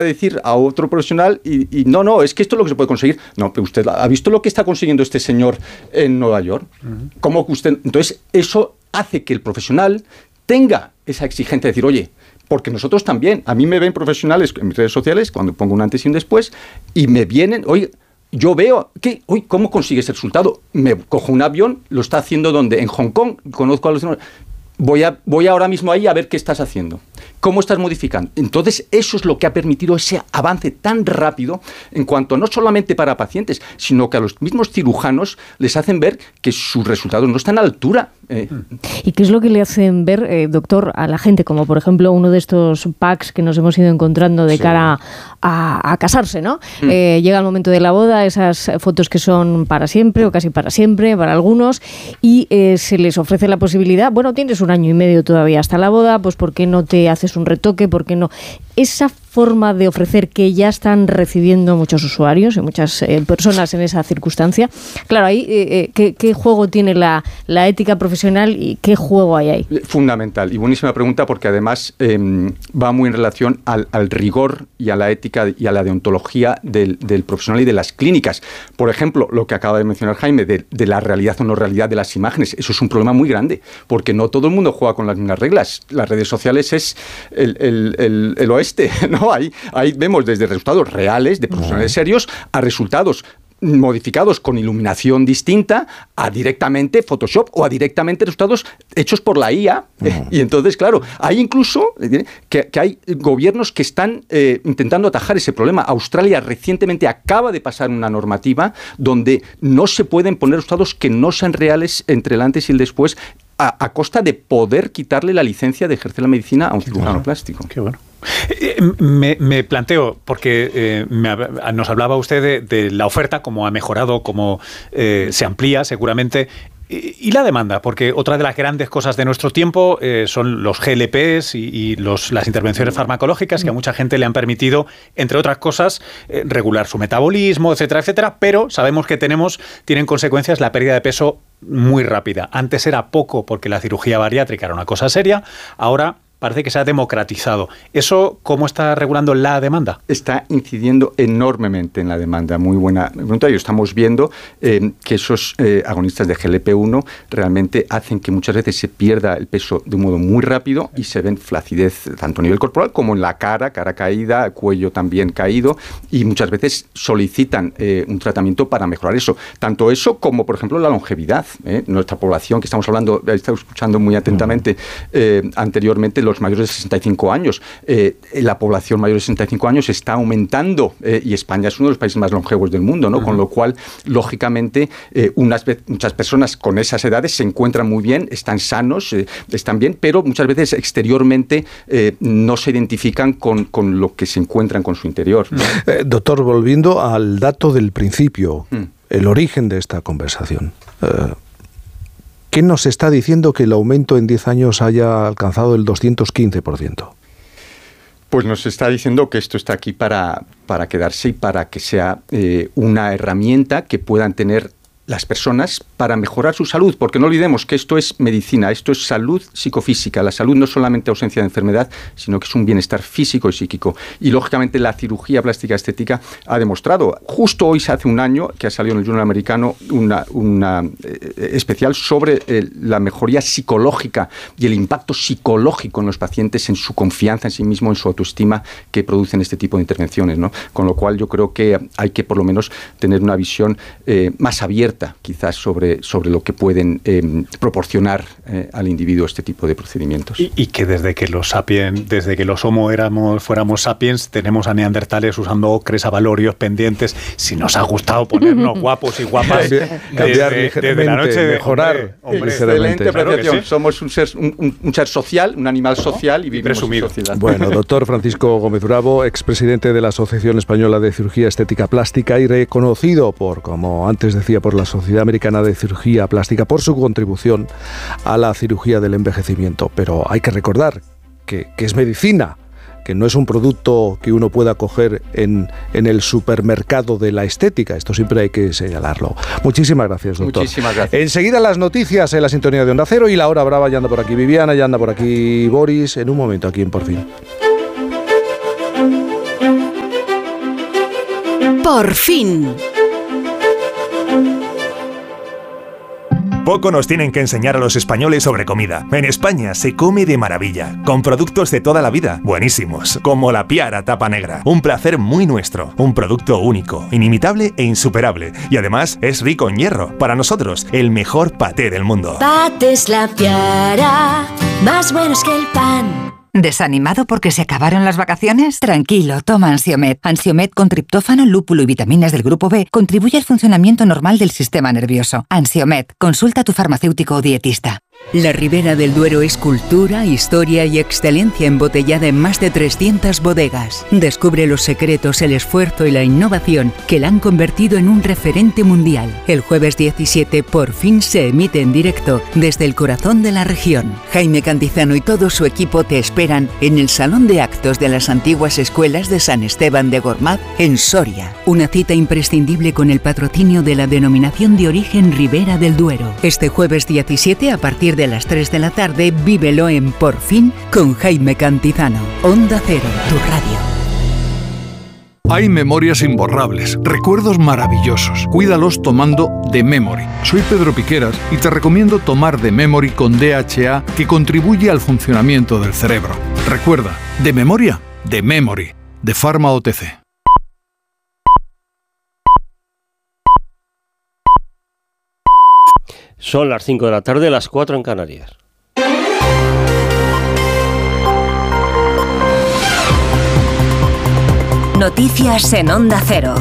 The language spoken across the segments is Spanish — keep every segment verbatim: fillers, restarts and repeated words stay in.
decir a otro profesional y, y no, no, es que esto es lo que se puede conseguir. No, pero usted ha visto lo que está consiguiendo este señor en Nueva York. Uh-huh. ¿Cómo que usted? Entonces, eso hace que el profesional tenga esa exigencia de decir, oye, porque nosotros también, a mí me ven profesionales en mis redes sociales, cuando pongo un antes y un después, y me vienen, oye, yo veo, ¿qué? Uy, ¿cómo consigues el resultado? Me cojo un avión, lo está haciendo ¿dónde? En Hong Kong, conozco a los... Voy, a, voy ahora mismo ahí a ver qué estás haciendo. ¿Cómo estás modificando? Entonces, eso es lo que ha permitido ese avance tan rápido en cuanto no solamente para pacientes, sino que a los mismos cirujanos les hacen ver que sus resultados no están a la altura. Eh. ¿Y qué es lo que le hacen ver, eh, doctor, a la gente? Como, por ejemplo, uno de estos packs que nos hemos ido encontrando de sí. cara a, a casarse, ¿no? Mm. Eh, llega el momento de la boda, esas fotos que son para siempre o casi para siempre, para algunos, y eh, se les ofrece la posibilidad, bueno, tienes un año y medio todavía hasta la boda, pues ¿por qué no te haces un retoque? ¿Por qué no? Esa forma de ofrecer que ya están recibiendo muchos usuarios y muchas eh, personas en esa circunstancia, claro, ahí eh, ¿qué, qué juego tiene la, la ética profesional y qué juego hay ahí? Fundamental y buenísima pregunta, porque además eh, va muy en relación al, al rigor y a la ética y a la deontología del, del profesional y de las clínicas. Por ejemplo, lo que acaba de mencionar Jaime, de, de la realidad o no realidad de las imágenes, eso es un problema muy grande, porque no todo el mundo juega con las mismas reglas. Las redes sociales es el, el, el, el oeste, ¿no? Ahí, ahí vemos desde resultados reales de profesionales serios a resultados modificados con iluminación distinta a directamente Photoshop o a directamente resultados hechos por la I A. Uh-huh. Eh, y entonces, claro, hay incluso eh, que, que hay gobiernos que están eh, intentando atajar ese problema. Australia recientemente acaba de pasar una normativa donde no se pueden poner resultados que no sean reales entre el antes y el después a, a costa de poder quitarle la licencia de ejercer la medicina a un cirujano bueno. plástico. Qué bueno. Eh, me, me planteo, porque eh, me, nos hablaba usted de, de la oferta, cómo ha mejorado, cómo eh, se amplía seguramente, y, y la demanda, porque otra de las grandes cosas de nuestro tiempo eh, son los G L Ps y, y los, las intervenciones farmacológicas que a mucha gente le han permitido, entre otras cosas, eh, regular su metabolismo, etcétera, etcétera, pero sabemos que tenemos, tienen consecuencias la pérdida de peso muy rápida. Antes era poco porque la cirugía bariátrica era una cosa seria, ahora parece que se ha democratizado. ¿Eso cómo está regulando la demanda? Está incidiendo enormemente en la demanda. Muy buena pregunta. Y estamos viendo eh, que esos eh, agonistas de G L P uno realmente hacen que muchas veces se pierda el peso de un modo muy rápido y se ven flacidez tanto a nivel corporal como en la cara, cara caída, cuello también caído, y muchas veces solicitan eh, un tratamiento para mejorar eso. Tanto eso como, por ejemplo, la longevidad. ¿eh? Nuestra población, que estamos hablando, estamos escuchando muy atentamente eh, anteriormente, los mayores de sesenta y cinco años. Eh, la población mayor de sesenta y cinco años está aumentando eh, y España es uno de los países más longevos del mundo, ¿no? Uh-huh. Con lo cual, lógicamente, eh, unas ve- muchas personas con esas edades se encuentran muy bien, están sanos, eh, están bien, pero muchas veces exteriormente eh, no se identifican con, con lo que se encuentran con su interior. Uh-huh. Eh, doctor, volviendo al dato del principio, uh-huh. el origen de esta conversación. Eh, ¿Qué nos está diciendo que el aumento en diez años haya alcanzado el doscientos quince por ciento? Pues nos está diciendo que esto está aquí para, para quedarse y para que sea eh, una herramienta que puedan tener las personas para mejorar su salud, porque no olvidemos que esto es medicina, esto es salud psicofísica. La salud no es solamente ausencia de enfermedad, sino que es un bienestar físico y psíquico. Y lógicamente la cirugía plástica estética ha demostrado, justo hoy hace un año que ha salido en el Journal americano una, una eh, especial sobre eh, la mejoría psicológica y el impacto psicológico en los pacientes, en su confianza en sí mismo, en su autoestima que producen este tipo de intervenciones, ¿no? Con lo cual yo creo que hay que por lo menos tener una visión eh, más abierta quizás sobre, sobre lo que pueden eh, proporcionar eh, al individuo este tipo de procedimientos. Y, y que desde que los sapiens, desde que los homo éramos, fuéramos sapiens, tenemos a neandertales usando ocres, avalorios, pendientes. Si nos ha gustado ponernos guapos y guapas, cambiar desde, desde la noche de mejorar. Hombre, excelente apreciación. Claro, sí. Somos un ser, un, un ser social, un animal social, ¿no? Y vivimos Presumido. en sociedad. Bueno, doctor Francisco Gómez Bravo, expresidente de la Asociación Española de Cirugía Estética Plástica y reconocido por, como antes decía, por la Sociedad Americana de Cirugía Plástica por su contribución a la cirugía del envejecimiento. Pero hay que recordar que, que es medicina, que no es un producto que uno pueda coger en, en el supermercado de la estética. Esto siempre hay que señalarlo. Muchísimas gracias, doctor. Muchísimas gracias. Enseguida las noticias en la sintonía de Onda Cero y la hora brava. Ya anda por aquí Viviana, ya anda por aquí Boris. En un momento aquí en Por Fin. Por fin. Poco nos tienen que enseñar a los españoles sobre comida. En España se come de maravilla, con productos de toda la vida, buenísimos, como la Piara Tapa Negra. Un placer muy nuestro, un producto único, inimitable e insuperable. Y además es rico en hierro. Para nosotros, el mejor paté del mundo. Patés La Piara, más buenos que el pan. ¿Desanimado porque se acabaron las vacaciones? Tranquilo, toma Ansiomed. Ansiomed con triptófano, lúpulo y vitaminas del grupo B contribuye al funcionamiento normal del sistema nervioso. Ansiomed, consulta a tu farmacéutico o dietista. La Ribera del Duero es cultura, historia y excelencia embotellada en más de trescientas bodegas. Descubre los secretos, el esfuerzo y la innovación que la han convertido en un referente mundial. El jueves diecisiete por fin se emite en directo desde el corazón de la región. Jaime Cantizano y todo su equipo te esperan en el Salón de Actos de las antiguas escuelas de San Esteban de Gormaz, en Soria. Una cita imprescindible con el patrocinio de la denominación de origen Ribera del Duero. Este jueves diecisiete a partir de las tres de la tarde, vívelo en Por Fin con Jaime Cantizano. Onda Cero, tu radio. Hay memorias imborrables, recuerdos maravillosos. Cuídalos tomando The Memory. Soy Pedro Piqueras y te recomiendo tomar The Memory con D H A, que contribuye al funcionamiento del cerebro. Recuerda, de memoria, The Memory, de Pharma O T C. Son las cinco de la tarde, las cuatro en Canarias. Noticias en Onda Cero.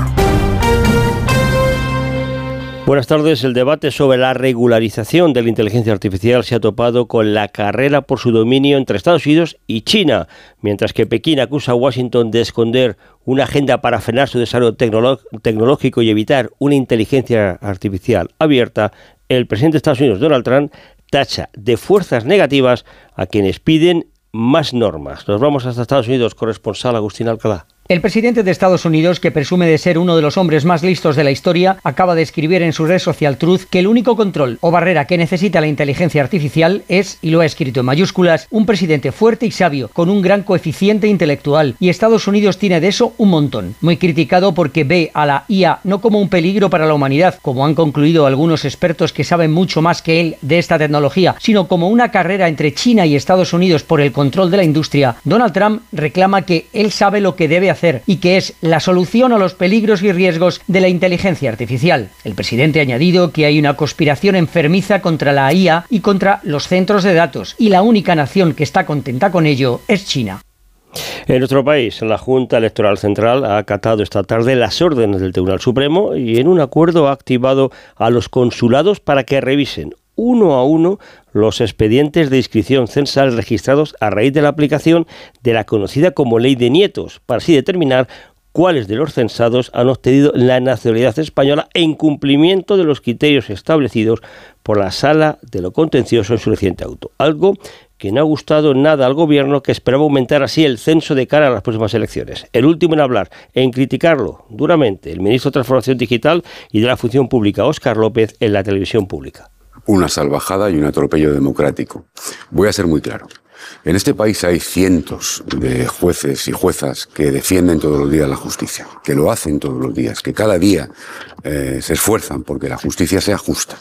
Buenas tardes. El debate sobre la regularización de la inteligencia artificial se ha topado con la carrera por su dominio entre Estados Unidos y China, mientras que Pekín acusa a Washington de esconder una agenda para frenar su desarrollo tecnolo- tecnológico y evitar una inteligencia artificial abierta. El presidente de Estados Unidos, Donald Trump, tacha de fuerzas negativas a quienes piden más normas. Nos vamos hasta Estados Unidos, corresponsal Agustín Alcalá. El presidente de Estados Unidos, que presume de ser uno de los hombres más listos de la historia, acaba de escribir en su red social Truth que el único control o barrera que necesita la inteligencia artificial es, y lo ha escrito en mayúsculas, un presidente fuerte y sabio, con un gran coeficiente intelectual. Y Estados Unidos tiene de eso un montón. Muy criticado porque ve a la I A no como un peligro para la humanidad, como han concluido algunos expertos que saben mucho más que él de esta tecnología, sino como una carrera entre China y Estados Unidos por el control de la industria. Donald Trump reclama que él sabe lo que debe hacer y que es la solución a los peligros y riesgos de la inteligencia artificial. El presidente ha añadido que hay una conspiración enfermiza contra la I A y contra los centros de datos, y la única nación que está contenta con ello es China. En nuestro país, la Junta Electoral Central ha acatado esta tarde las órdenes del Tribunal Supremo y en un acuerdo ha activado a los consulados para que revisen uno a uno los expedientes de inscripción censal registrados a raíz de la aplicación de la conocida como Ley de Nietos, para así determinar cuáles de los censados han obtenido la nacionalidad española en cumplimiento de los criterios establecidos por la Sala de lo Contencioso en su reciente auto. Algo que no ha gustado nada al gobierno, que esperaba aumentar así el censo de cara a las próximas elecciones. El último en hablar, en criticarlo duramente, el ministro de Transformación Digital y de la Función Pública, Óscar López, en la televisión pública. Una salvajada y un atropello democrático. Voy a ser muy claro. En este país hay cientos de jueces y juezas que defienden todos los días la justicia, que lo hacen todos los días, que cada día eh, se esfuerzan porque la justicia sea justa.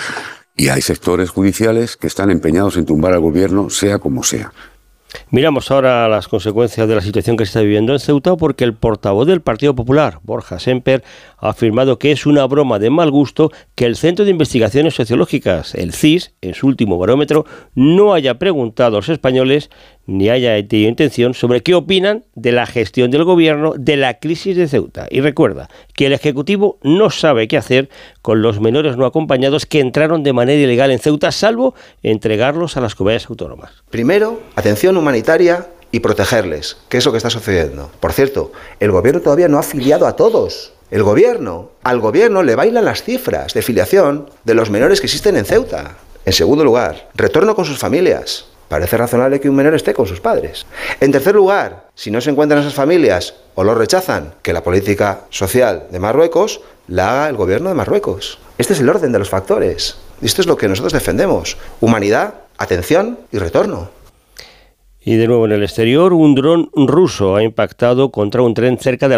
Y hay sectores judiciales que están empeñados en tumbar al gobierno, sea como sea. Miramos ahora las consecuencias de la situación que se está viviendo en Ceuta, porque el portavoz del Partido Popular, Borja Semper, ha afirmado que es una broma de mal gusto que el Centro de Investigaciones Sociológicas, el C I S, en su último barómetro, no haya preguntado a los españoles ni haya tenido intención sobre qué opinan de la gestión del gobierno de la crisis de Ceuta. Y recuerda que el Ejecutivo no sabe qué hacer con los menores no acompañados que entraron de manera ilegal en Ceuta, salvo entregarlos a las comunidades autónomas. Primero, atención humanitaria y protegerles, que es lo que está sucediendo. Por cierto, el gobierno todavía no ha filiado a todos. El gobierno, al gobierno le bailan las cifras de filiación de los menores que existen en Ceuta. En segundo lugar, retorno con sus familias. Parece razonable que un menor esté con sus padres. En tercer lugar, si no se encuentran esas familias o los rechazan, que la política social de Marruecos la haga el gobierno de Marruecos. Este es el orden de los factores. Y esto es lo que nosotros defendemos. Humanidad, atención y retorno. Y de nuevo en el exterior, un dron ruso ha impactado contra un tren cerca de la